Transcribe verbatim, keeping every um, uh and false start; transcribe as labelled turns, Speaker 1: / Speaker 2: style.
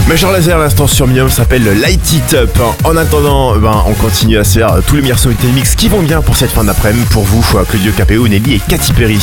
Speaker 1: Major Lazer à l'instant sur Mium s'appelle Light It Up. En attendant, ben, on continue à se faire tous les meilleurs sons et mix qui vont bien pour cette fin d'après-midi. Pour vous, Claudio Capéo, Nelly et Katy Perry.